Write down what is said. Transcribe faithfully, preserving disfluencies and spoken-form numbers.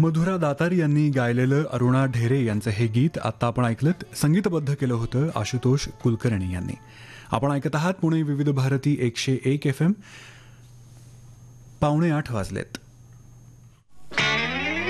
मधुरा दातार यांनी गायलेलं अरुणा ढेरे यांचं हे गीत आता आपण ऐकलत. संगीतबद्ध केलं होतं आशुतोष कुलकर्णी यांनी. आपण ऐकत आहात पुणे विविध भारती एकशे एक एफ एम. पावणे आठ वाजलेत.